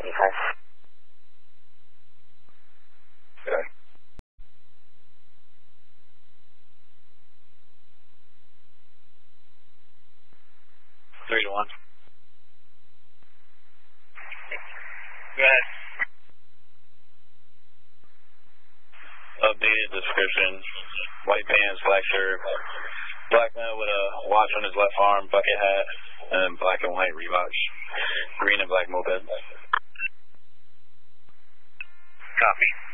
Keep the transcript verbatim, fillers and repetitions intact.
eighty-five. Okay. Three to one. Go ahead. Updated description. White pants, black shirt. Black man with a watch on his left arm, bucket hat, and black and white Reeboks. Green and black moped. Copy.